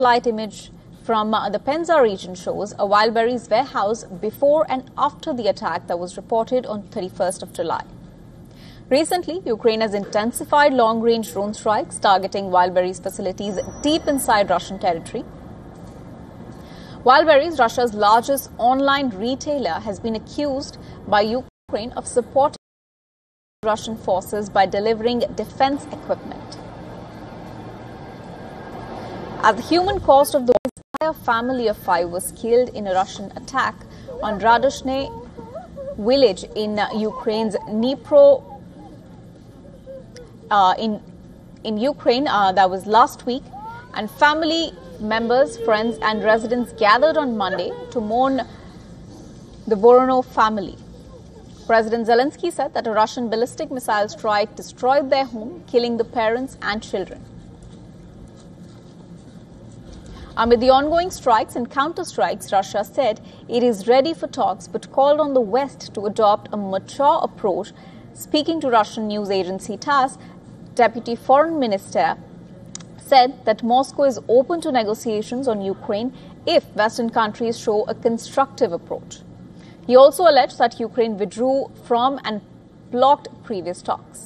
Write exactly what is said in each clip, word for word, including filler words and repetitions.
Flight image from uh, the Penza region shows a Wildberries warehouse before and after the attack that was reported on thirty-first of July. Recently, Ukraine has intensified long-range drone strikes targeting Wildberries facilities deep inside Russian territory. Wildberries, Russia's largest online retailer, has been accused by Ukraine of supporting Russian forces by delivering defense equipment. As the human cost of the entire family of five was killed in a Russian attack on Radoshne village in uh, Ukraine's Dnipro, uh, in in Ukraine, uh, that was last week, and family members, friends, and residents gathered on Monday to mourn the Voronov family. President Zelensky said that a Russian ballistic missile strike destroyed their home, killing the parents and children. Amid the ongoing strikes and counter-strikes, Russia said it is ready for talks but called on the West to adopt a mature approach. Speaking to Russian news agency TASS, Deputy Foreign Minister said that Moscow is open to negotiations on Ukraine if Western countries show a constructive approach. He also alleged that Ukraine withdrew from and blocked previous talks.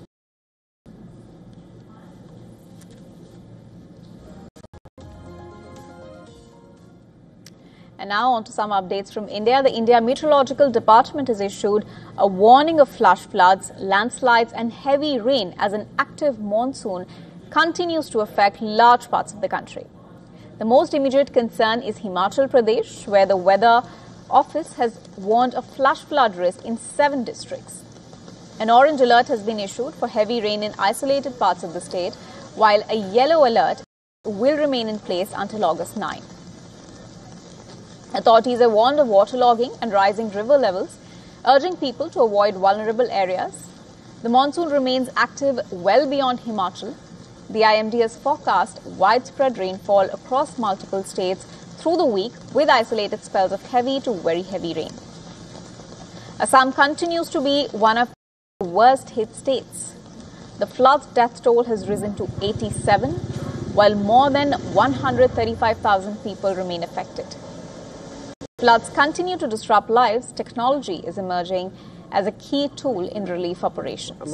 And now on to some updates from India. The India Meteorological Department has issued a warning of flash floods, landslides and heavy rain as an active monsoon continues to affect large parts of the country. The most immediate concern is Himachal Pradesh, where the Weather Office has warned of flash flood risk in seven districts. An orange alert has been issued for heavy rain in isolated parts of the state, while a yellow alert will remain in place until August ninth. Authorities have warned of waterlogging and rising river levels, urging people to avoid vulnerable areas. The monsoon remains active well beyond Himachal. The I M D has forecast widespread rainfall across multiple states through the week, with isolated spells of heavy to very heavy rain. Assam continues to be one of the worst hit states. The flood's death toll has risen to eighty-seven, while more than one hundred thirty-five thousand people remain affected. Floods continue to disrupt lives. Technology is emerging as a key tool in relief operations.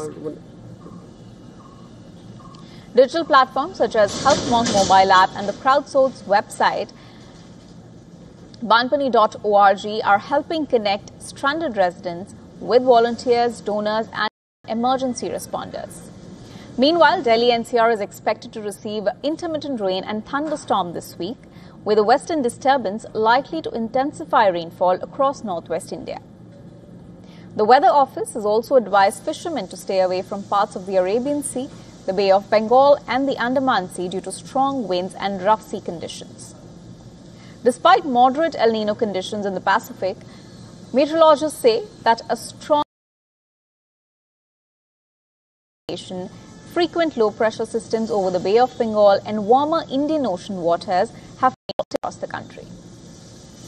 Digital platforms such as HelpMonk mobile app and the crowdsourced website banpani dot org are helping connect stranded residents with volunteers, donors and emergency responders. Meanwhile, Delhi N C R is expected to receive intermittent rain and thunderstorm this week, with a western disturbance likely to intensify rainfall across northwest India. The Weather Office has also advised fishermen to stay away from parts of the Arabian Sea, the Bay of Bengal and the Andaman Sea due to strong winds and rough sea conditions. Despite moderate El Nino conditions in the Pacific, meteorologists say that a strong frequent low-pressure systems over the Bay of Bengal and warmer Indian Ocean waters have across the country.